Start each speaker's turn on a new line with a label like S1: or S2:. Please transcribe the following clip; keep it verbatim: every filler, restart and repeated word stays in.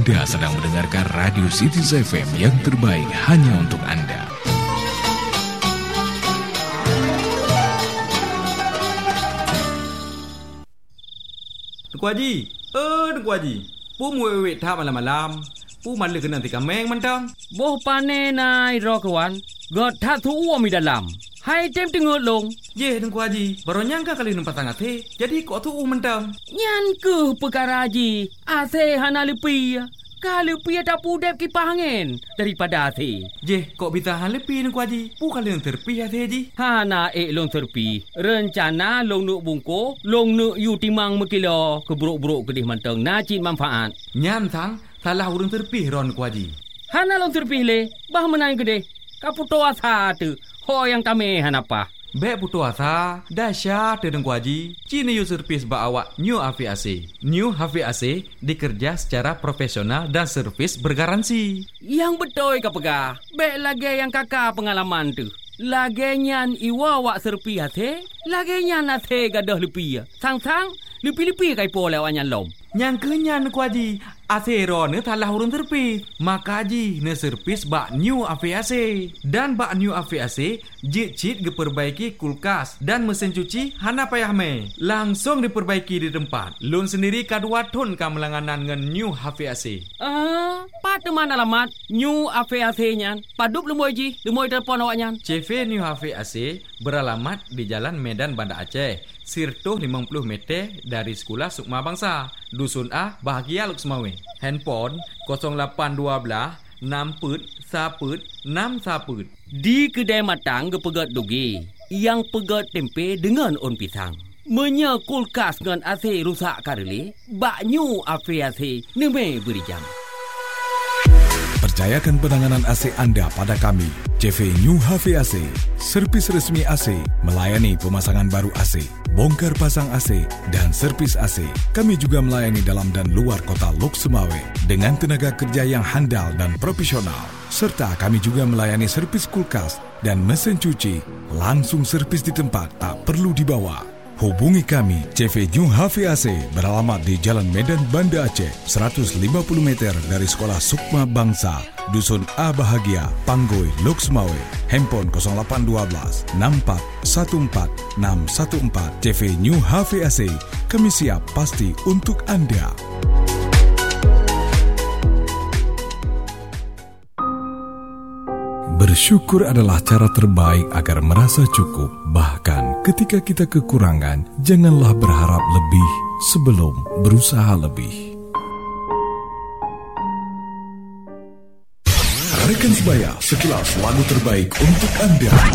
S1: Anda sedang mendengarkan Radio Cities F M yang terbaik hanya untuk Anda.
S2: Tuan Haji, eh Tuan Haji, pu muwek thap malam-malam, pu man le kena tika meng mentang.
S3: Boh pane nai ro kawan, god tha thu uo mi dalam. Hai tem tengok long.
S2: Ye Tuan Haji, baru nyangka kali nampak sangat he, jadi kok thu mentang.
S3: Nyan ke perkara Haji, ase hana lepi. Kalau pi tak pudep kipas angin daripada ase.
S2: Je, kok bisa han lepi Tuan Haji? Pu kali yang terpi ase Haji.
S3: Hana ek long terpi. Rencana long nuk bungko, long nuk yu timang mekilo keburuk-buruk kedih manteng nacit manfaat.
S2: Nyan sang salah urang terpi ron Tuan Haji.
S3: Hana long terpi le, bah menang kedih. Kaputo asa tu, ho yang tame hanapa.
S2: Bek putu asa, dahsyat Tuan Haji. Cini yu servis ba awak New H V A C. New H V A C dikerja secara profesional dan servis bergaransi.
S3: Yang betul ka pegah. Bek lagi yang kakak pengalaman tu. Lagi nyan iwa wak serpi hati, lagi nyan hati gadah lepi. Sang-sang, lepi-lepi kai po lewat nyan lom.
S2: Yang kenyan Tuan Haji, asero ne talah urun terpi. Maka Haji ne servis bak New H V A C. Dan bak New H V A C, jit-jit diperbaiki kulkas dan mesin cuci hana payah me. Langsung diperbaiki di tempat. Lun sendiri kadua ton ka melanganan ngan New H V A C.
S3: Ah, pat teman alamat New H V A C nyan. Padup lemoy Haji, lemoy telefon awak nyan.
S2: C V New H V A C beralamat di Jalan Medan Banda Aceh. Sirtuh lima puluh meter dari Sekolah Sukma Bangsa. Dusun A, Bahagia Luk Semawe. Handphone kosong lapan dua enam put saput enam saput.
S3: Di kedai matang ke pegat dugi. Yang pegat tempe dengan on pisang. Menya kulkas dengan A C rusak karele. Bak New H V A C neme beri jam.
S1: Percayakan penanganan A C anda pada kami. C V New H V A C, servis resmi A C, melayani pemasangan baru A C, bongkar pasang A C dan servis A C. Kami juga melayani dalam dan luar kota Lok Semawe dengan tenaga kerja yang handal dan profesional. Serta kami juga melayani servis kulkas dan mesin cuci. Langsung servis di tempat, tak perlu dibawa. Hubungi kami, C V New H V A C beralamat di Jalan Medan Banda Aceh, seratus lima puluh meter dari Sekolah Sukma Bangsa, Dusun A Bahagia, Panggoi, Lok Semawe. Handphone kosong lapan dua enam empat satu empat enam satu empat. C V New H V A C, kami siap pasti untuk anda. Bersyukur adalah cara terbaik agar merasa cukup. Bahkan ketika kita kekurangan, janganlah berharap lebih sebelum berusaha lebih. Rekan sebaya, sekilas lagu terbaik untuk anda.